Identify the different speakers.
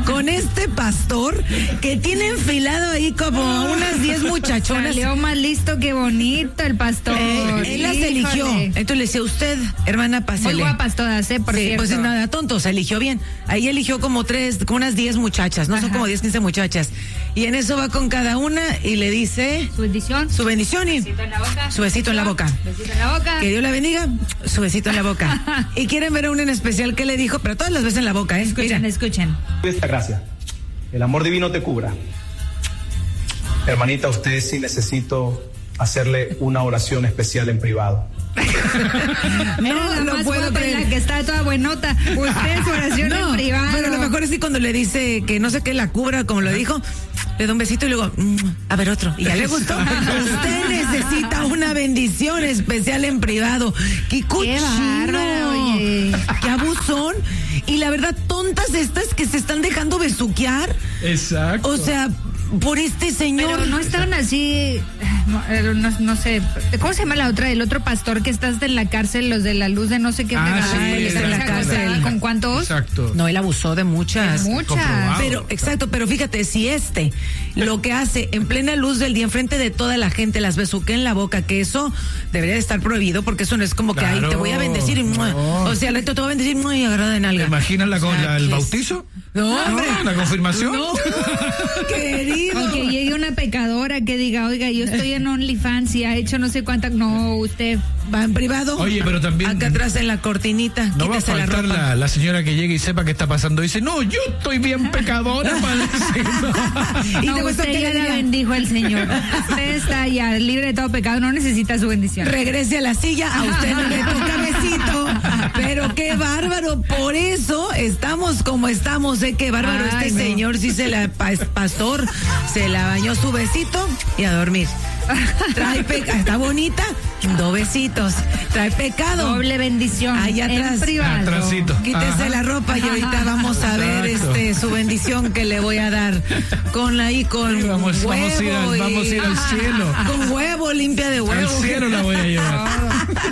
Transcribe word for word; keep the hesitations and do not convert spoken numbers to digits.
Speaker 1: con este pastor que tiene enfilado ahí como unas diez muchachonas.
Speaker 2: Salió más listo que bonito el pastor.
Speaker 1: Eh, él las
Speaker 2: Híjole.
Speaker 1: eligió. Entonces le decía, usted, hermana, pásele.
Speaker 2: Muy guapas todas, ¿eh? Por
Speaker 1: Sí,
Speaker 2: cierto.
Speaker 1: pues nada, tonto, se eligió bien. Ahí eligió como tres, como unas diez muchachas, no
Speaker 2: Ajá.
Speaker 1: son como diez, quince muchachas. Y en eso va con cada una y le dice
Speaker 2: Su bendición.
Speaker 1: su bendición y
Speaker 2: Besito en la boca.
Speaker 1: su besito en la boca.
Speaker 2: Besito en la boca.
Speaker 1: Que Dios la bendiga, su besito en la boca. Y quieren ver a una en especial que le dijo, pero todas las veces en la boca, ¿eh?
Speaker 2: Escuchen,
Speaker 1: Mira.
Speaker 2: escuchen.
Speaker 3: Esta gracia, el amor divino te cubra. Hermanita, usted sí necesito hacerle una oración especial en privado.
Speaker 2: Era la
Speaker 1: no
Speaker 2: más
Speaker 1: puedo
Speaker 2: guapa y
Speaker 1: creer.
Speaker 2: la que está toda buenota. Usted su oración
Speaker 1: No,
Speaker 2: en privado.
Speaker 1: pero lo mejor es que cuando le dice que no sé qué la cubra, como lo dijo, le da un besito y luego, mm, a ver otro. Y ya le gustó. Usted necesita una bendición especial en privado. ¡Qué cochino!
Speaker 2: bárbaro, oye.
Speaker 1: ¡Qué abusón! Y la verdad, tontas estas que se están dejando besuquear.
Speaker 4: Exacto.
Speaker 1: O sea, por este señor.
Speaker 2: Pero no estaban así, no, eh, no, no sé, ¿cómo se llama la otra? El otro pastor que está hasta en la cárcel, los de la luz de no sé qué.
Speaker 4: Ah,
Speaker 2: fregada,
Speaker 4: sí,
Speaker 2: él está
Speaker 1: en la
Speaker 2: esa
Speaker 1: cárcel.
Speaker 2: cosa, ¿con cuántos?
Speaker 4: Exacto.
Speaker 1: No, él abusó de muchas.
Speaker 2: De muchas.
Speaker 4: Comprobado.
Speaker 1: Pero, exacto, pero fíjate, si este lo que hace en plena luz del día, enfrente de toda la gente, las besuquea en la boca, que eso debería de estar prohibido, porque eso no es como que, ay,
Speaker 4: Claro,
Speaker 1: te voy a bendecir, y, ¡mua!
Speaker 4: no.
Speaker 1: O sea, Leto te voy a bendecir, muy agarrada en
Speaker 4: ¿Te
Speaker 1: alga.
Speaker 4: imaginas la,
Speaker 1: O sea,
Speaker 4: la- el
Speaker 1: ¿qué es?
Speaker 4: bautizo?
Speaker 1: No, hombre.
Speaker 4: ¿La confirmación?
Speaker 1: No, querido.
Speaker 2: O que llegue una pecadora que diga, oiga, yo estoy en OnlyFans y ha hecho no sé cuánta. No, usted.
Speaker 1: Va en privado.
Speaker 4: Oye, pero también-
Speaker 1: Acá atrás en la cortinita,
Speaker 4: No va a
Speaker 1: quítese la
Speaker 4: faltar
Speaker 1: ropa.
Speaker 4: la, la señora que llegue y sepa qué está pasando. Dice, no, yo estoy bien pecadora, padre.
Speaker 1: Y
Speaker 2: No,
Speaker 1: te gustó
Speaker 2: usted
Speaker 1: que
Speaker 2: ya
Speaker 1: le
Speaker 2: la
Speaker 1: diga,
Speaker 2: bendijo el Señor. Usted está ya libre de todo pecado, no necesita su bendición.
Speaker 1: regrese a la silla, a usted no le toca besito. Pero qué bárbaro, por eso estamos como estamos, ¿eh? Qué bárbaro.
Speaker 2: Ay,
Speaker 1: este
Speaker 2: no.
Speaker 1: señor sí se la, pa- pastor, se la bañó su besito y a dormir. Trae pecado, está bonita, dos besitos. Trae pecado.
Speaker 2: Doble bendición.
Speaker 1: Allá atrás.
Speaker 2: En privado.
Speaker 4: Atrásito.
Speaker 1: Quítese
Speaker 4: Ajá.
Speaker 1: la ropa y ahorita vamos a ver
Speaker 4: Exacto.
Speaker 1: este su bendición que le voy a dar con ahí con
Speaker 4: Sí, vamos-
Speaker 1: huevo
Speaker 4: vamos a ir al-
Speaker 1: y-
Speaker 4: vamos a ir al cielo.
Speaker 1: con huevo, limpia de huevo.
Speaker 4: Al cielo la voy a llevar.